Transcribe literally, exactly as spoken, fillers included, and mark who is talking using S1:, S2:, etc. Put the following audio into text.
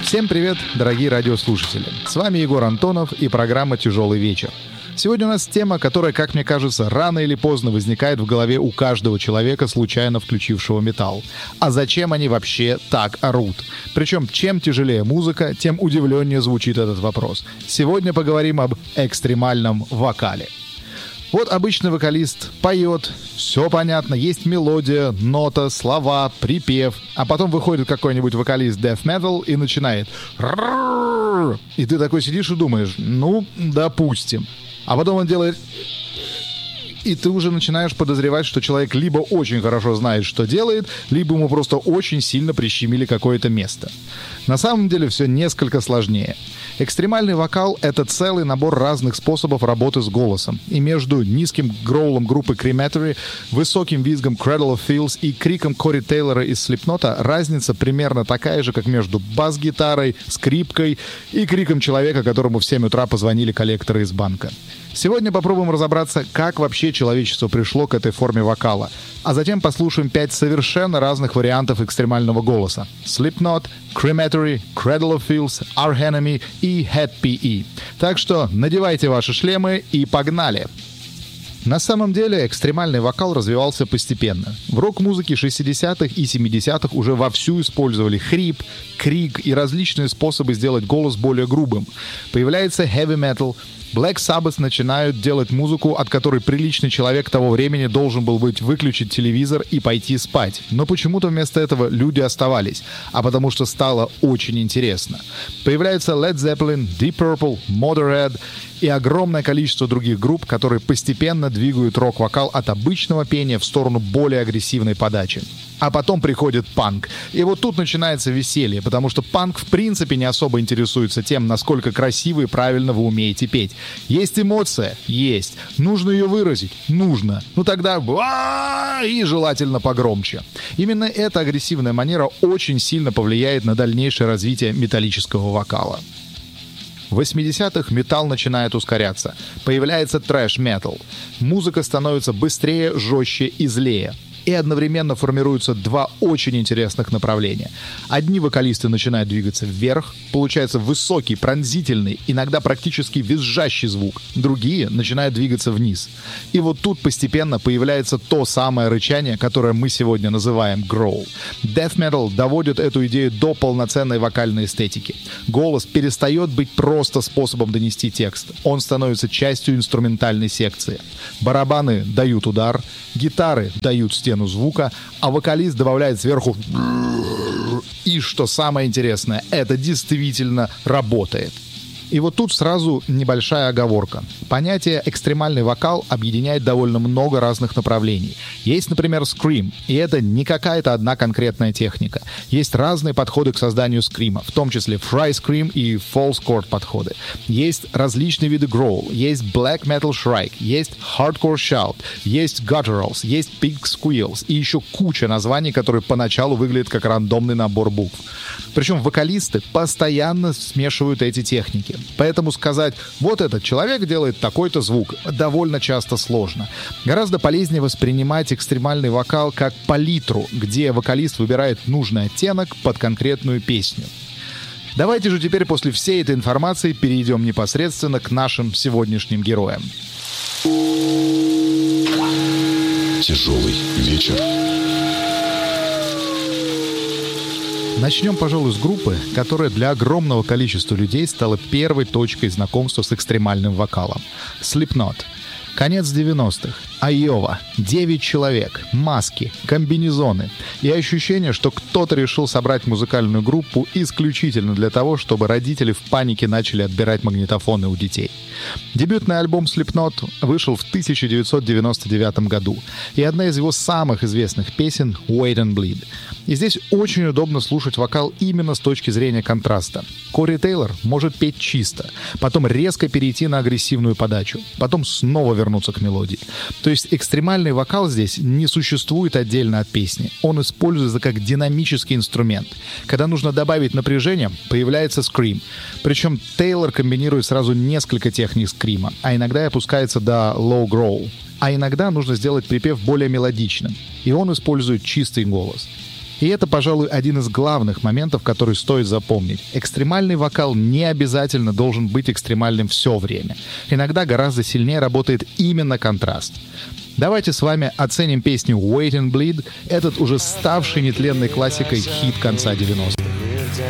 S1: Всем привет, дорогие радиослушатели! С вами Егор Антонов и программа «Тяжелый вечер». Сегодня у нас тема, которая, как мне кажется, рано или поздно возникает в голове у каждого человека, случайно включившего металл. А зачем они вообще так орут? Причем, чем тяжелее музыка, тем удивленнее звучит этот вопрос. Сегодня поговорим об экстремальном вокале. Вот обычный вокалист поет, все понятно, есть мелодия, нота, слова, припев, а потом выходит какой-нибудь вокалист death metal и начинает «Ррррррр». И ты такой сидишь и думаешь, ну, допустим. А потом он делает... И ты уже начинаешь подозревать, что человек либо очень хорошо знает, что делает, либо ему просто очень сильно прищемили какое-то место. На самом деле все несколько сложнее. Экстремальный вокал — это целый набор разных способов работы с голосом. И между низким гроулом группы Crematory, высоким визгом Cradle of Filth и криком Кори Тейлора из Слипнота разница примерно такая же, как между бас-гитарой, скрипкой и криком человека, которому в семь утра позвонили коллекторы из банка. Сегодня попробуем разобраться, как вообще человечество пришло к этой форме вокала, а затем послушаем пять совершенно разных вариантов экстремального голоса: Slipknot, Crematory, Cradle of Filth, Arch Enemy и Hed пи и. Так что надевайте ваши шлемы и погнали! На самом деле экстремальный вокал развивался постепенно. В рок-музыке шестидесятых и семидесятых уже вовсю использовали хрип, крик и различные способы сделать голос более грубым. Появляется heavy metal. Black Sabbath начинают делать музыку, от которой приличный человек того времени должен был быть выключить телевизор и пойти спать. Но почему-то вместо этого люди оставались, а потому что стало очень интересно. Появляется Led Zeppelin, Deep Purple, Motorhead и огромное количество других групп, которые постепенно двигают рок-вокал от обычного пения в сторону более агрессивной подачи. А потом приходит панк. И вот тут начинается веселье, потому что панк в принципе не особо интересуется тем, насколько красиво и правильно вы умеете петь. Есть эмоция? Есть. Нужно ее выразить? Нужно. Ну тогда и желательно погромче. Именно эта агрессивная манера очень сильно повлияет на дальнейшее развитие металлического вокала. В восьмидесятых металл начинает ускоряться. Появляется трэш-метал. Музыка становится быстрее, жестче и злее. И одновременно формируются два очень интересных направления. Одни вокалисты начинают двигаться вверх, получается высокий, пронзительный, иногда практически визжащий звук. Другие начинают двигаться вниз. И вот тут постепенно появляется то самое рычание, которое мы сегодня называем growl. Death metal доводит эту идею до полноценной вокальной эстетики. Голос перестает быть просто способом донести текст. Он становится частью инструментальной секции. Барабаны дают удар, гитары дают стену звука, а вокалист добавляет сверху. И что самое интересное, это действительно работает. И вот тут сразу небольшая оговорка. Понятие «экстремальный вокал» объединяет довольно много разных направлений. Есть, например, скрим, и это не какая-то одна конкретная техника. Есть разные подходы к созданию скрима, в том числе fry scream и false chord подходы. Есть различные виды growl, есть black metal shrike, есть hardcore shout, есть gutturals, есть pig squeals и еще куча названий, которые поначалу выглядят как рандомный набор букв. Причем вокалисты постоянно смешивают эти техники. Поэтому сказать, вот этот человек делает такой-то звук, довольно часто сложно. Гораздо полезнее воспринимать экстремальный вокал как палитру, где вокалист выбирает нужный оттенок под конкретную песню. Давайте же теперь после всей этой информации перейдем непосредственно к нашим сегодняшним героям.
S2: Тяжелый вечер.
S1: Начнем, пожалуй, с группы, которая для огромного количества людей стала первой точкой знакомства с экстремальным вокалом. Slipknot. Конец девяностых. Айова. Девять человек. Маски. Комбинезоны. И ощущение, что кто-то решил собрать музыкальную группу исключительно для того, чтобы родители в панике начали отбирать магнитофоны у детей. Дебютный альбом Slipknot вышел в тысяча девятьсот девяносто девятом году. И одна из его самых известных песен — Wait and Bleed. И здесь очень удобно слушать вокал именно с точки зрения контраста. Кори Тейлор может петь чисто, потом резко перейти на агрессивную подачу, потом снова вернуться к мелодии. То есть экстремальный вокал здесь не существует отдельно от песни. Он используется как динамический инструмент. Когда нужно добавить напряжение, появляется скрим. Причем Тейлор комбинирует сразу несколько техник скрима, а иногда и опускается до low growl. А иногда нужно сделать припев более мелодичным, и он использует чистый голос. И это, пожалуй, один из главных моментов, который стоит запомнить. Экстремальный вокал не обязательно должен быть экстремальным все время. Иногда гораздо сильнее работает именно контраст. Давайте с вами оценим песню «Wait and Bleed», этот уже ставший нетленной классикой хит конца девяностых.